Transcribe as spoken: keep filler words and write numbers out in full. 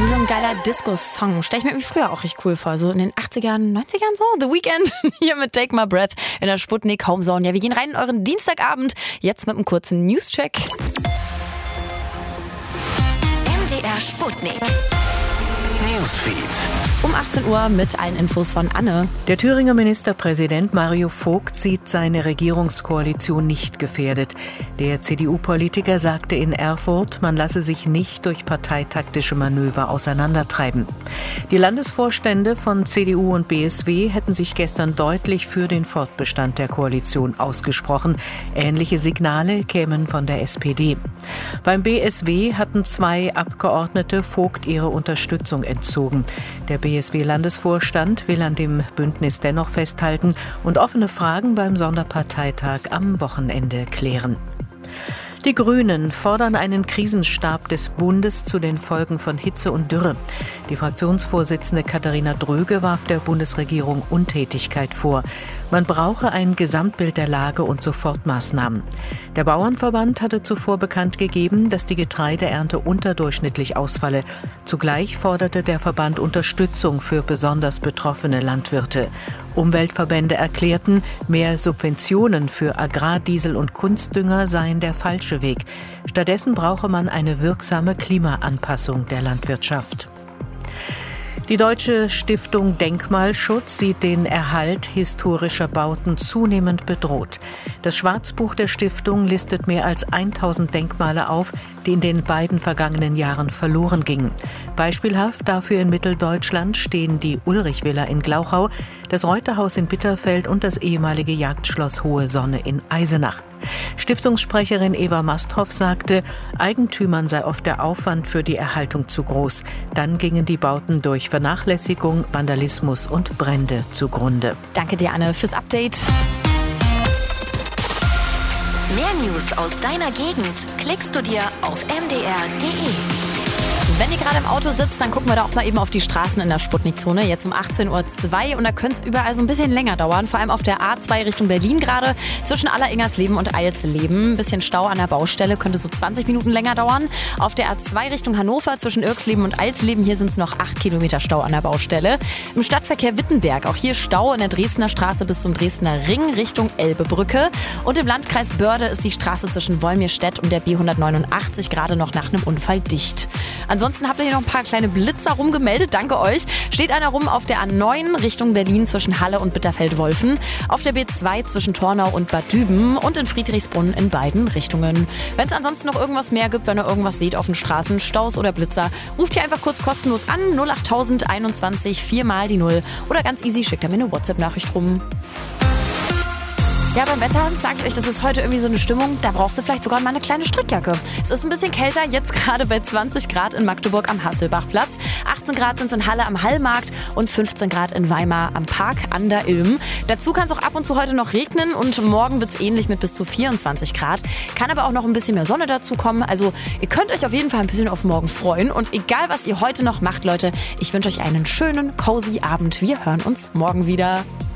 Wie so ein geiler Disco-Song. Stell ich mir irgendwie früher auch richtig cool vor. So in den achtzigern, neunzigern so. The Weeknd hier mit Take My Breath in der Sputnik Homezone. Ja, wir gehen rein in euren Dienstagabend. Jetzt mit einem kurzen News-Check. M D R Sputnik. Newsfeed. Um achtzehn Uhr mit allen Infos von Anne. Der Thüringer Ministerpräsident Mario Vogt sieht seine Regierungskoalition nicht gefährdet. Der C D U-Politiker sagte in Erfurt, man lasse sich nicht durch parteitaktische Manöver auseinandertreiben. Die Landesvorstände von C D U und B S W hätten sich gestern deutlich für den Fortbestand der Koalition ausgesprochen. Ähnliche Signale kämen von der S P D. Beim B S W hatten zwei Abgeordnete Vogt ihre Unterstützung entzogen. Der B S W-Landesvorstand will an dem Bündnis dennoch festhalten und offene Fragen beim Sonderparteitag am Wochenende klären. Die Grünen fordern einen Krisenstab des Bundes zu den Folgen von Hitze und Dürre. Die Fraktionsvorsitzende Katharina Dröge warf der Bundesregierung Untätigkeit vor. Man brauche ein Gesamtbild der Lage und Sofortmaßnahmen. Der Bauernverband hatte zuvor bekannt gegeben, dass die Getreideernte unterdurchschnittlich ausfalle. Zugleich forderte der Verband Unterstützung für besonders betroffene Landwirte. Umweltverbände erklärten, mehr Subventionen für Agrardiesel und Kunstdünger seien der falsche Weg. Stattdessen brauche man eine wirksame Klimaanpassung der Landwirtschaft. Die Deutsche Stiftung Denkmalschutz sieht den Erhalt historischer Bauten zunehmend bedroht. Das Schwarzbuch der Stiftung listet mehr als tausend Denkmale auf, die in den beiden vergangenen Jahren verloren gingen. Beispielhaft dafür in Mitteldeutschland stehen die Ulrich-Villa in Glauchau, das Reuterhaus in Bitterfeld und das ehemalige Jagdschloss Hohe Sonne in Eisenach. Stiftungssprecherin Eva Masthoff sagte, Eigentümern sei oft der Aufwand für die Erhaltung zu groß. Dann gingen die Bauten durch Vernachlässigung, Vandalismus und Brände zugrunde. Danke dir, Anne, fürs Update. Mehr News aus deiner Gegend klickst du dir auf m d r punkt d e. Wenn ihr gerade im Auto sitzt, dann gucken wir da auch mal eben auf die Straßen in der Sputnik-Zone. Jetzt um achtzehn Uhr zwei und da könnte es überall so ein bisschen länger dauern. Vor allem auf der A zwei Richtung Berlin gerade. Zwischen Alleringersleben und Eilsleben. Ein bisschen Stau an der Baustelle, könnte so zwanzig Minuten länger dauern. Auf der A zwei Richtung Hannover zwischen Irksleben und Eilsleben, hier sind es noch acht Kilometer Stau an der Baustelle. Im Stadtverkehr Wittenberg, auch hier Stau in der Dresdner Straße bis zum Dresdner Ring Richtung Elbebrücke. Und im Landkreis Börde ist die Straße zwischen Wolmirstedt und der B hundertneunundachtzig gerade noch nach einem Unfall dicht. Ansonsten habt ihr hier noch ein paar kleine Blitzer rumgemeldet, danke euch. Steht einer rum auf der A neun Richtung Berlin zwischen Halle und Bitterfeld-Wolfen, auf der B zwei zwischen Tornau und Bad Düben und in Friedrichsbrunn in beiden Richtungen. Wenn es ansonsten noch irgendwas mehr gibt, wenn ihr irgendwas seht auf den Straßen, Staus oder Blitzer, ruft ihr einfach kurz kostenlos an, null acht null null einundzwanzig, vier mal die Null oder ganz easy, schickt ihr mir eine WhatsApp-Nachricht rum. Ja, beim Wetter, sage ich euch, das ist heute irgendwie so eine Stimmung, da brauchst du vielleicht sogar mal eine kleine Strickjacke. Es ist ein bisschen kälter, jetzt gerade bei zwanzig Grad in Magdeburg am Hasselbachplatz. achtzehn Grad sind es in Halle am Hallmarkt und fünfzehn Grad in Weimar am Park an der Ilm. Dazu kann es auch ab und zu heute noch regnen und morgen wird es ähnlich mit bis zu vierundzwanzig Grad. Kann aber auch noch ein bisschen mehr Sonne dazu kommen. Also ihr könnt euch auf jeden Fall ein bisschen auf morgen freuen. Und egal, was ihr heute noch macht, Leute, ich wünsche euch einen schönen, cozy Abend. Wir hören uns morgen wieder.